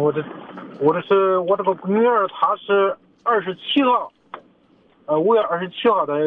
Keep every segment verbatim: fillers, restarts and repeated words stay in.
我这我这是我这个女儿，她是二十七号，呃，五月二十七号的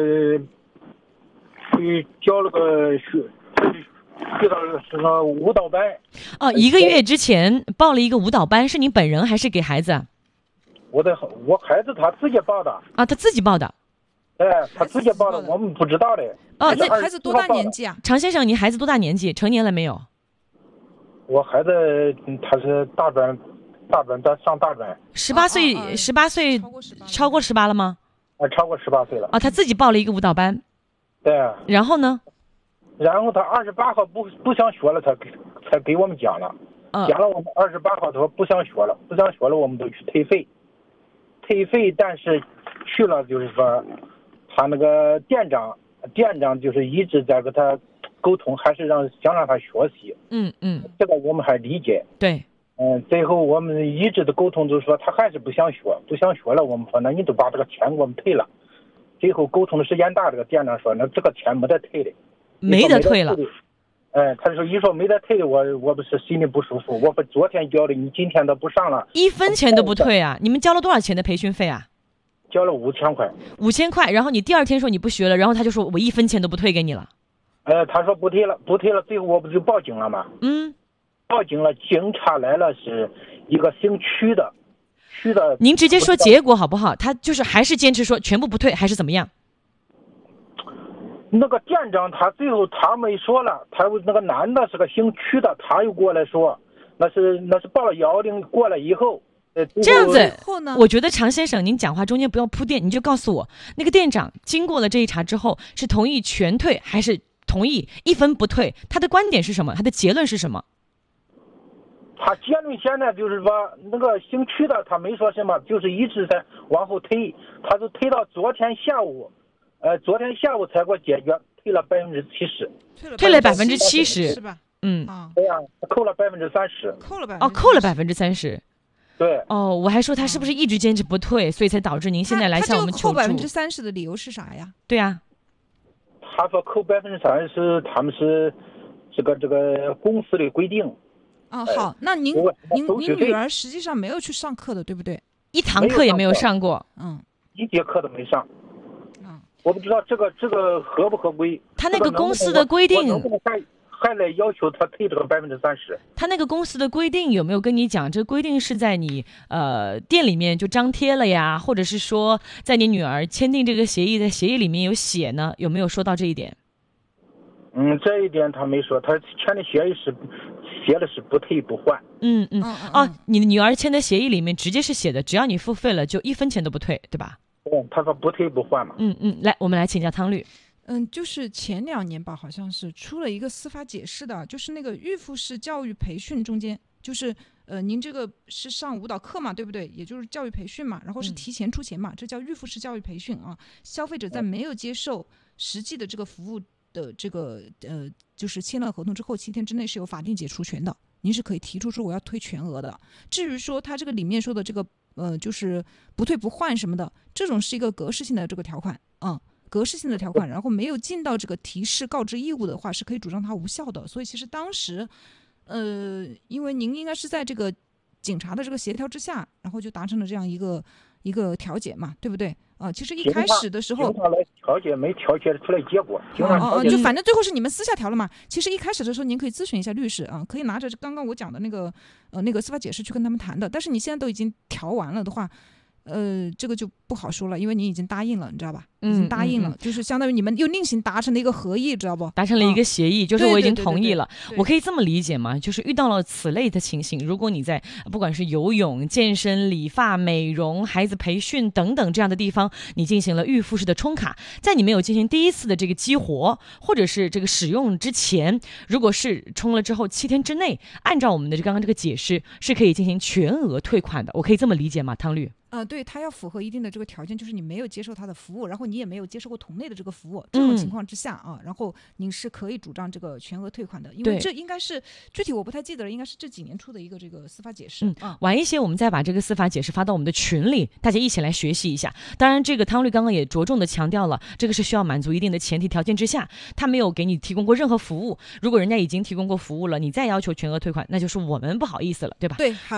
去交了个学，去到什么舞蹈班。 哦，一个月之前报了一个舞蹈班，是你本人还是给孩子？ 我的我孩子他自己报的。 啊，他自己报的。 哎，他自己报的，我们不知道的。 哦， 那孩子多大年纪啊？ 常先生，你孩子多大年纪？成年了没有？ 我孩子他是大专，大专在上大专。 十八岁，十八岁超过十八了吗？ 啊，超过十八岁了。 啊，他自己报了一个舞蹈班。 对。 然后呢？ 然后他二十八号不不想学了，才才给我们讲了。 嗯。 讲了，我们二十八号他说不想学了，不想学了，我们都去退费。退费，但是去了就是说。他那个店长，店长就是一直在跟他沟通，还是让想让他学习。 嗯嗯， 这个我们还理解。 对， 嗯，最后我们一直的沟通就是说他还是不想学，不想学了。我们说那你都把这个钱给我们退了。最后沟通的时间大，这个店长说那这个钱没得退的， 没得退了。 哎，他说一说没得退的，我我不是心里不舒服。我不昨天交的，你今天都不上了， 一分钱都不退啊！你们交了多少钱的培训费啊？ 交了五千块， 五千块，然后你第二天说你不学了，然后他就说我一分钱都不退给你了。 呃，他说不退了，不退了，最后我不就报警了吗？ 嗯， 报警了，警察来了，是一个姓曲的，曲的。 您直接说结果好不好？他就是还是坚持说全部不退，还是怎么样？ 那个店长他最后他没说了，他那个男的是个姓曲的，他又过来说，那是那是报了幺幺零过来以后。 这样子，我觉得常先生，您讲话中间不要铺垫，你就告诉我，那个店长经过了这一查之后，是同意全退还是同意一分不退？他的观点是什么？他的结论是什么？ 他结论现在就是说，那个姓曲的他没说什么，就是一直在往后推，他就推到昨天下午，呃，昨天下午才给我解决，退了百分之七十， 退了百分之七十， 是吧？ 嗯， 对呀、啊，扣了百分之三十， 扣了百哦，扣了百分之三十。 对哦，我还说他是不是一直坚持不退，所以才导致您现在来向我们求助。 扣百分之三十的理由是啥呀？ 对啊， 他说扣百分之三十，他们是这个这个公司的规定。 哦，好，那您您您女儿实际上没有去上课的，对不对？ 一堂课也没有上过， 嗯， 一节课都没上。嗯，我不知道这个这个合不合规。 他那个公司的规定。 能不能还还来要求他退这个百分之三十？ 他那个公司的规定有没有跟你讲？这个规定是在你呃店里面就张贴了呀，或者是说在你女儿签订这个协议的协议里面有写呢？有没有说到这一点？ 嗯，这一点他没说，他签的协议是写的是不退不换。 嗯嗯哦，你的女儿签的协议里面直接是写的，只要你付费了就一分钱都不退，对吧？ 对，他说不退不换嘛。 嗯嗯，来，我们来请教汤律。 嗯，就是前两年吧，好像是出了一个司法解释的，就是那个预付式教育培训中间，就是呃，您这个是上舞蹈课嘛，对不对？也就是教育培训嘛，然后是提前出钱嘛，嗯、这叫预付式教育培训啊。消费者在没有接受实际的这个服务的这个呃，就是签了合同之后，七天之内是有法定解除权的，您是可以提出说我要退全额的。至于说他这个里面说的这个呃，就是不退不换什么的，这种是一个格式性的这个条款啊。嗯格式性的条款，然后没有尽到这个提示告知义务的话，是可以主张它无效的。所以其实当时，呃，因为您应该是在这个警察的这个协调之下，然后就达成了这样一个一个调解嘛，对不对？啊、呃，其实一开始的时候， 警察来调解没调解出来结果， 哦哦，就反正最后是你们私下调了嘛。其实一开始的时候，您可以咨询一下律师啊，可以拿着刚刚我讲的那个呃那个司法解释去跟他们谈的。但是你现在都已经调完了的话。呃，这个就不好说了，因为你已经答应了，你知道吧？已经答应了，嗯嗯嗯、就是相当于你们又另行达成了一个合议，知道不？ 达成了一个协议，哦、就是我已经同意了。 对对对对对， 我可以这么理解吗？就是遇到了此类的情形，如果你在不管是游泳、健身、理发、美容、孩子培训等等这样的地方，你进行了预付式的充卡，在你没有进行第一次的这个激活或者是这个使用之前，如果是充了之后七天之内，按照我们的刚刚这个解释，是可以进行全额退款的。我可以这么理解吗，汤律？ 呃，对，他要符合一定的这个条件，就是你没有接受他的服务，然后你也没有接受过同类的这个服务，这种情况之下啊，嗯、然后您是可以主张这个全额退款的，因为这应该是具体我不太记得了，应该是这几年出的一个这个司法解释。 嗯，啊、晚一些我们再把这个司法解释发到我们的群里，大家一起来学习一下。当然，这个汤律刚刚也着重的强调了，这个是需要满足一定的前提条件之下，他没有给你提供过任何服务。如果人家已经提供过服务了，你再要求全额退款，那就是我们不好意思了，对吧？ 对，好。